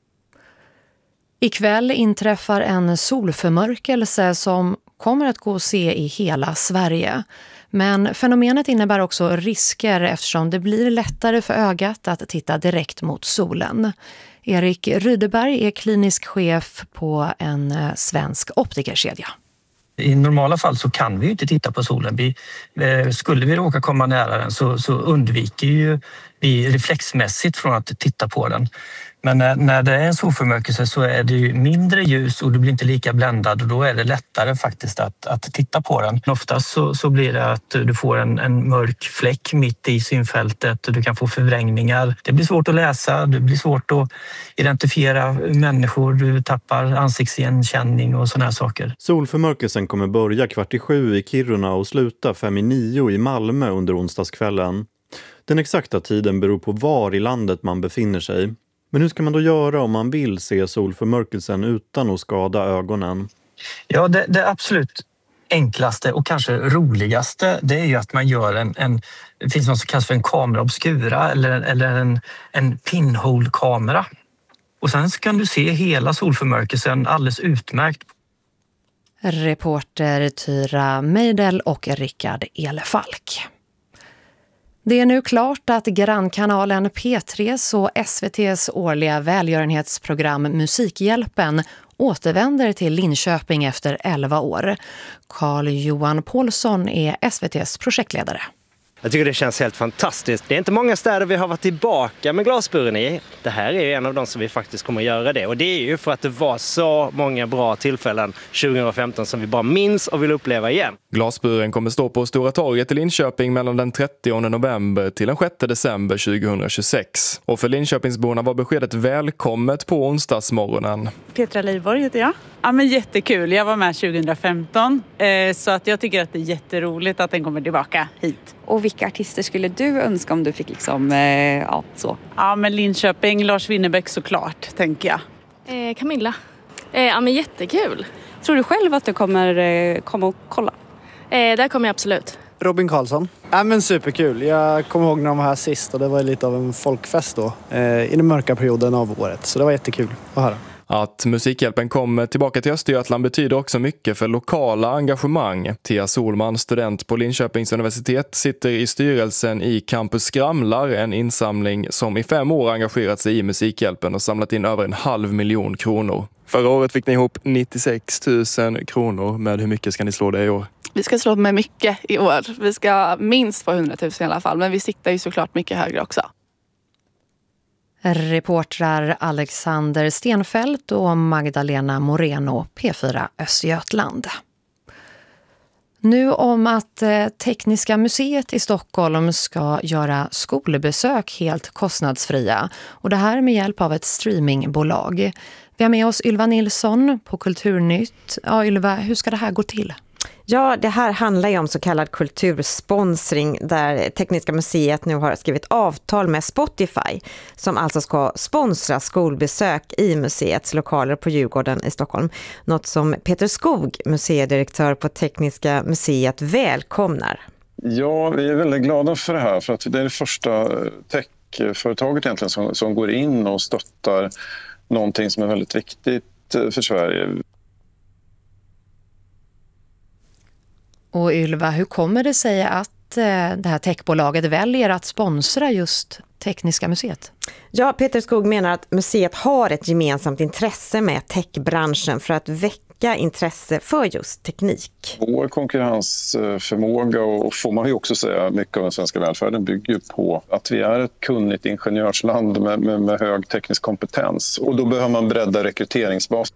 Ikväll inträffar en solförmörkelse som kommer att gå att se i hela Sverige. Men fenomenet innebär också risker eftersom det blir lättare för ögat att titta direkt mot solen. Erik Rydeberg är klinisk chef på en svensk optikerkedja. I normala fall så kan vi ju inte titta på solen. Vi, eh, skulle vi råka komma nära den så, så undviker ju vi reflexmässigt från att titta på den. Men när, när det är en solförmörkelse så är det ju mindre ljus och du blir inte lika bländad och då är det lättare faktiskt att, att titta på den. Oftast så, så blir det att du får en, en mörk fläck mitt i synfältet och du kan få förvrängningar. Det blir svårt att läsa, det blir svårt att identifiera människor, du tappar ansiktsigenkänning och såna här saker. Solförmörkelsen kommer börja kvart i sju i Kiruna och sluta fem i nio i Malmö under onsdagskvällen. Den exakta tiden beror på var i landet man befinner sig. Men hur ska man då göra om man vill se solförmörkelsen utan att skada ögonen? Ja, det, det absolut enklaste och kanske roligaste det är ju att man gör en, en det finns något som kallas för en kamera obscura eller, eller en, en pinhole-kamera. Och sen kan du se hela solförmörkelsen alldeles utmärkt. Reporter Tyra Meidel och Rickard Elefalk. Det är nu klart att grannkanalen P tre:s och S V T:s årliga välgörenhetsprogram Musikhjälpen återvänder till Linköping efter elva år. Carl-Johan Paulsson är S V T:s projektledare. Jag tycker det känns helt fantastiskt. Det är inte många städer vi har varit tillbaka med glasburen i. Det här är ju en av de som vi faktiskt kommer att göra det. Och det är ju för att det var så många bra tillfällen tjugohundrafemton som vi bara minns och vill uppleva igen. Glasburen kommer stå på Stora torget i Linköping mellan den trettionde november till den sjätte december tjugohundratjugosex. Och för Linköpingsborna var beskedet välkommet på onsdagsmorgonen. Petra Leivborg heter jag. Ja, men jättekul. Jag var med tjugohundrafemton eh, så att jag tycker att det är jätteroligt att den kommer tillbaka hit. Och vilka artister skulle du önska om du fick liksom, eh, ja så? Ja, men Linköping, Lars Winnerbäck såklart, tänker jag. Eh, Camilla. Eh, ja, men jättekul. Tror du själv att du kommer eh, komma och kolla? Eh, där kommer jag absolut. Robin Karlsson. Ja, men superkul. Jag kommer ihåg när de var här sist och det var lite av en folkfest då. Eh, I den mörka perioden av året. Så det var jättekul att höra. Att Musikhjälpen kommer tillbaka till Östergötland betyder också mycket för lokala engagemang. Thea Solman, student på Linköpings universitet, sitter i styrelsen i Campus Skramlar, en insamling som i fem år engagerat sig i Musikhjälpen och samlat in över en halv miljon kronor. Förra året fick ni ihop nittiosex tusen kronor. Med hur mycket ska ni slå det i år? Vi ska slå med mycket i år. Vi ska minst få hundratusen i alla fall, men vi siktar ju såklart mycket högre också. Reportrar Alexander Stenfält och Magdalena Moreno, P fyra Östergötland. Nu om att Tekniska museet i Stockholm ska göra skolbesök helt kostnadsfria. Och det här med hjälp av ett streamingbolag. Vi har med oss Ylva Nilsson på Kulturnytt. Ja, Ylva, hur ska det här gå till? Ja, det här handlar ju om så kallad kultursponsring där Tekniska museet nu har skrivit avtal med Spotify som alltså ska sponsra skolbesök i museets lokaler på Djurgården i Stockholm. Något som Peter Skog, museidirektör på Tekniska museet, välkomnar. Ja, vi är väldigt glada för det här för att det är det första techföretaget egentligen som, som går in och stöttar någonting som är väldigt viktigt för Sverige. Och Ylva, hur kommer det sig att det här techbolaget väljer att sponsra just Tekniska museet? Ja, Peter Skog menar att museet har ett gemensamt intresse med techbranschen för att väcka intresse för just teknik. Vår konkurrensförmåga, och får man ju också säga mycket av den svenska välfärden, bygger på att vi är ett kunnigt ingenjörsland med, med, med hög teknisk kompetens. Och då behöver man bredda rekryteringsbasen.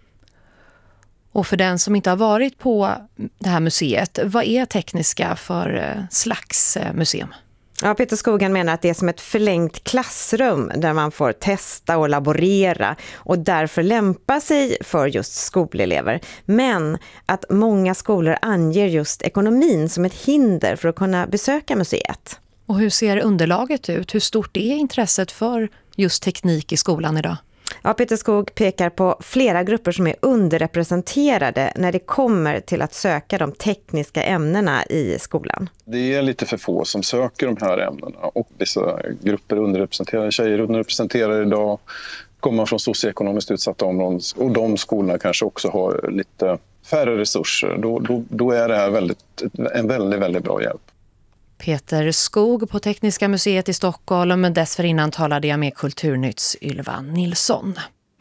Och för den som inte har varit på det här museet, vad är Tekniska för slags museum? Ja, Peter Skogen menar att det är som ett förlängt klassrum där man får testa och laborera och därför lämpa sig för just skolelever. Men att många skolor anger just ekonomin som ett hinder för att kunna besöka museet. Och hur ser underlaget ut? Hur stort är intresset för just teknik i skolan idag? Ja, Peter Skog pekar på flera grupper som är underrepresenterade när det kommer till att söka de tekniska ämnena i skolan. Det är lite för få som söker de här ämnena och vissa grupper underrepresenterade, tjejer underrepresenterade idag, kommer från socioekonomiskt utsatta områden och de skolorna kanske också har lite färre resurser. Då, då, då är det här väldigt, en väldigt, väldigt bra hjälp. Peter Skog på Tekniska museet i Stockholm, men dessförinnan talade jag med Kulturnytts Ylva Nilsson.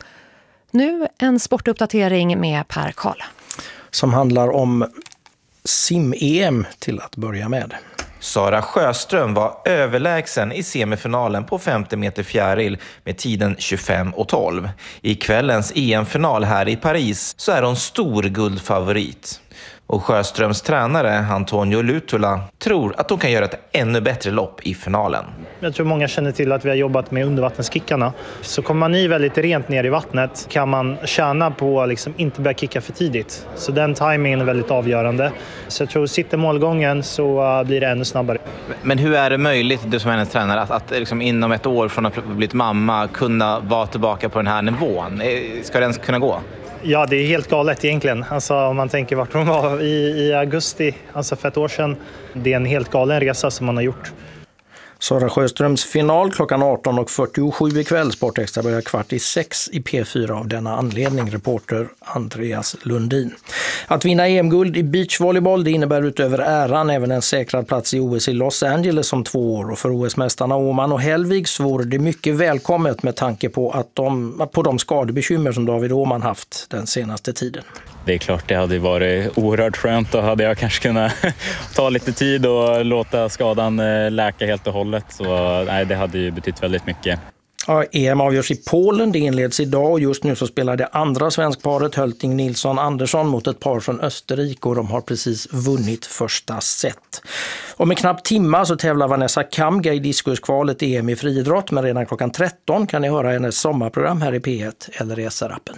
Nu en sportuppdatering med Per Karl. Som handlar om sim-E M till att börja med. Sara Sjöström var överlägsen i semifinalen på femtio meter fjäril med tiden tjugofem och tolv. I kvällens E M-final här i Paris så är hon stor guldfavorit. Och Sjöströms tränare Antonio Lutula tror att de kan göra ett ännu bättre lopp i finalen. Jag tror många känner till att vi har jobbat med undervattenskickarna. Så kommer man i väldigt rent ner i vattnet kan man tjäna på att liksom inte börja kicka för tidigt. Så den timingen är väldigt avgörande. Så jag tror sitter målgången så blir det ännu snabbare. Men hur är det möjligt, du som är hennes tränare, att, att liksom inom ett år från att ha blivit mamma kunna vara tillbaka på den här nivån? Ska det ens kunna gå? Ja, det är helt galet egentligen. Alltså, om man tänker vart hon var i, i augusti, alltså för ett år sedan. Det är en helt galen resa som man har gjort. Sara Sjöströms final klockan arton och fyrtiosju ikväll. Sportextra börjar kvart i sex i P fyra av denna anledning, reporter Andreas Lundin. Att vinna E M-guld i beachvolleyboll, det innebär utöver äran även en säkrad plats i O S i Los Angeles om två år. Och för O S-mästarna Åman och Hellvig så vore det mycket välkommet med tanke på, att de, på de skadebekymmer som David Åman haft den senaste tiden. Det är klart det hade varit oerhört skönt, då hade jag kanske kunnat ta lite tid och låta skadan läka helt och hållet. Så nej, det hade ju betytt väldigt mycket. Ja, E M avgörs i Polen, det inleds idag och just nu så spelar det andra svenskparet Hölting Nilsson Andersson mot ett par från Österrike och de har precis vunnit första set. Om en knapp timma så tävlar Vanessa Kamga i diskuskvalet E M i friidrott, men redan klockan tretton kan ni höra hennes sommarprogram här i P ett eller i S R-appen.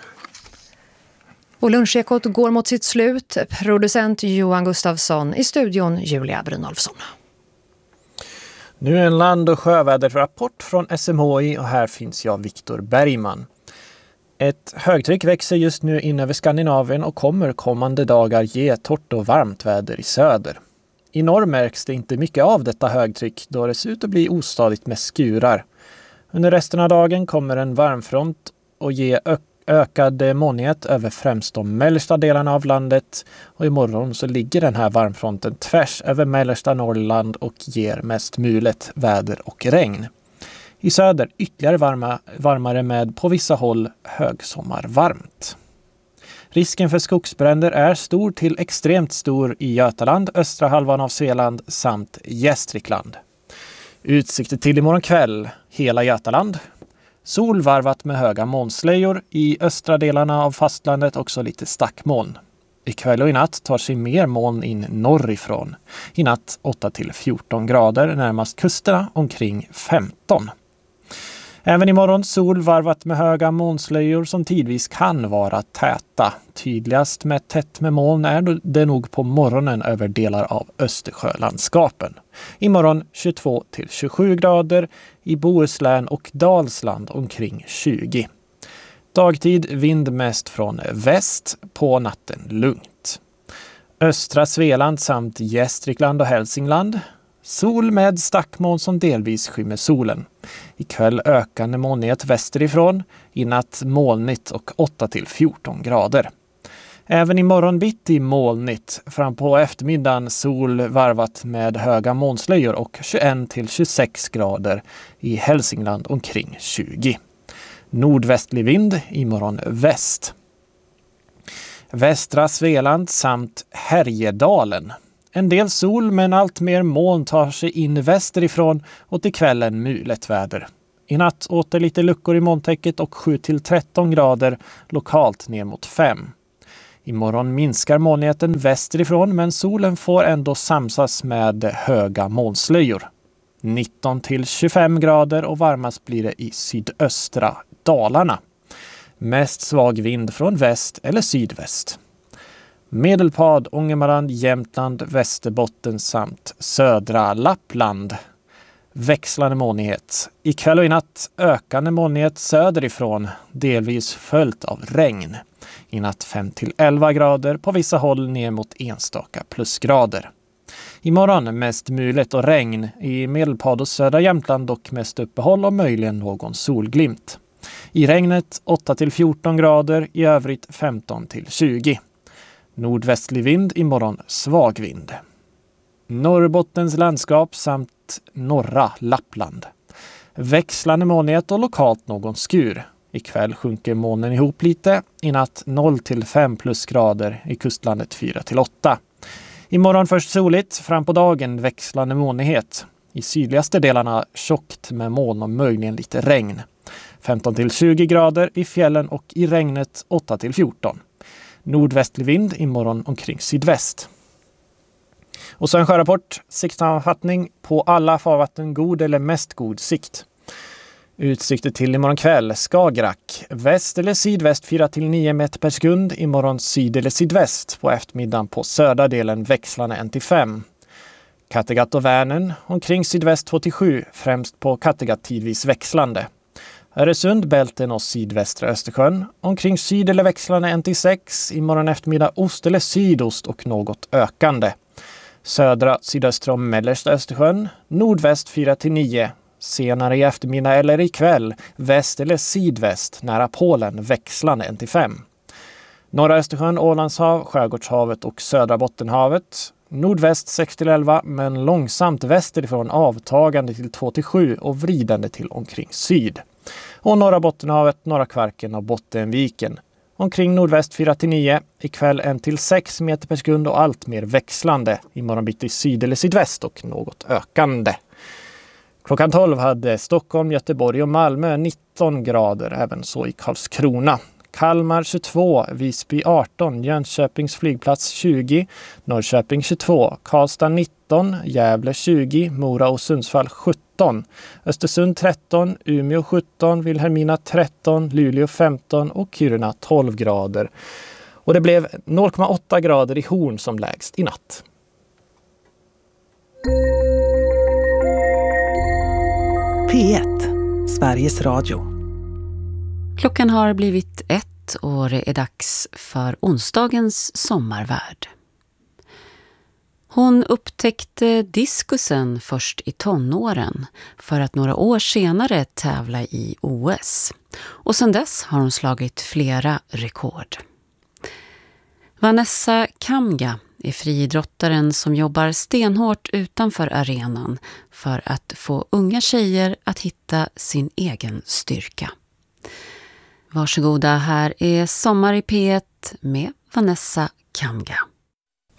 Och Lunchekot går mot sitt slut. Producent Johan Gustafsson, i studion Julia Brynolfsson. Nu en land- och sjöväderrapport från S M H I och här finns jag, Viktor Bergman. Ett högtryck växer just nu in över Skandinavien och kommer kommande dagar ge torrt och varmt väder i söder. I norr märks det inte mycket av detta högtryck då det ser ut att bli ostadigt med skurar. Under resten av dagen kommer en varmfront och ge ö- ökad molnighet över främst de mellersta delarna av landet och imorgon så ligger den här varmfronten tvärs över mellersta Norrland och ger mest mulet väder och regn. I söder ytterligare varma, varmare med på vissa håll högsommarvarmt. Risken för skogsbränder är stor till extremt stor i Götaland, östra halvan av Svealand samt Gästrikland. Utsikter till imorgon kväll, hela Götaland. Sol varvat med höga molnslöjor, i östra delarna av fastlandet också lite stackmoln. Ikväll och i natt tar sig mer moln in norrifrån. I natt åtta till fjorton grader, närmast kusterna omkring femton. Även imorgon sol varvat med höga molnslöjor som tidvis kan vara täta. Tydligast med tätt med moln är det nog på morgonen över delar av Östersjölandskapen. Imorgon tjugotvå till tjugosju grader, i Bohuslän och Dalsland omkring tjugo. Dagtid vind mest från väst, på natten lugnt. Östra Svealand samt Gästrikland och Hälsingland. Sol med stackmoln som delvis skymmer solen. Ikväll ökande molnighet västerifrån, i natt molnigt och åtta till fjorton grader. Även imorgon bitti molnigt, fram på eftermiddagen sol varvat med höga molnslöjor och tjugoett till tjugosex grader, i Hälsingland omkring tjugo. Nordvästlig vind, imorgon väst. Västra Svealand samt Härjedalen. En del sol men allt mer moln tar sig in västerifrån och till kvällen mulet väder. I natt åter lite luckor i molntäcket och sju till tretton grader, lokalt ner mot fem. Imorgon minskar molnigheten västerifrån men solen får ändå samsas med höga molnslöjor. nitton till tjugofem grader och varmast blir det i sydöstra Dalarna. Mest svag vind från väst eller sydväst. Medelpad, Ångermanland, Jämtland, Västerbotten samt södra Lappland. Växlande molnighet. Ikväll och i natt ökande molnighet söderifrån, delvis följt av regn. I natt fem till elva grader, på vissa håll ner mot enstaka plusgrader. Imorgon mest mulet och regn, i Medelpad och södra Jämtland dock mest uppehåll och möjligen någon solglimt. I regnet åtta till fjorton grader, i övrigt femton till tjugo. Nordvästlig vind, imorgon svag vind. Norrbottens landskap samt norra Lappland. Växlande molnighet och lokalt någon skur. Ikväll sjunker molnen ihop lite, i natt noll till fem plusgrader, i kustlandet fyra till åtta. Imorgon först soligt, fram på dagen växlande molnighet. I sydligaste delarna tjockt med moln och möjligen lite regn. femton till tjugo grader i fjällen och i regnet åtta till fjorton. Nordvästlig vind imorgon omkring sydväst. Och så en sjörapport, siktsammanfattning på alla farvatten god eller mest god sikt. Utsikter till imorgon kväll, Skagerrak, väst eller sydväst fyra till nio meter per sekund, imorgon syd eller sydväst, på eftermiddagen på södra delen växlande ett till fem. Kattegatt och Vänern, omkring sydväst två till sju, främst på Kattegatt tidvis växlande. Öresund, bälten och sydvästra Östersjön, omkring syd eller växlande ett till sex, imorgon eftermiddag ost eller sydost och något ökande. Södra, sydöstra och mellersta Östersjön, nordväst fyra till nio, senare i eftermiddag eller ikväll, väst eller sydväst, nära Polen, växlande ett till fem. Norra Östersjön, Ålandshav, Skärgårdshavet och södra Bottenhavet, nordväst sex till elva, men långsamt västerifrån avtagande till två till sju och vridande till omkring syd. Och norra Bottenhavet, norra Kvarken och Bottenviken. Omkring nordväst fyra till nio, ikväll ett till sex meter per sekund och allt mer växlande. Imorgon bitti syd eller sydväst och något ökande. Klockan tolv hade Stockholm, Göteborg och Malmö nitton grader, även så i Karlskrona. Kalmar tjugotvå, Visby arton, Jönköpings flygplats tjugo, Norrköping tjugotvå, Karlstad nitton, Gävle tjugo, Mora och Sundsvall sjutton, Östersund tretton, Umeå sjutton, Vilhelmina tretton, Luleå femton och Kiruna tolv grader. Och det blev noll komma åtta grader i Horn som lägst i natt. P ett, Sveriges Radio. Klockan har blivit ett och det är dags för onsdagens sommarvärld. Hon upptäckte diskusen först i tonåren för att några år senare tävla i O S. Och sedan dess har hon slagit flera rekord. Vanessa Kamga är friidrottaren som jobbar stenhårt utanför arenan för att få unga tjejer att hitta sin egen styrka. Varsågoda, här är Sommar i P ett med Vanessa Kamga.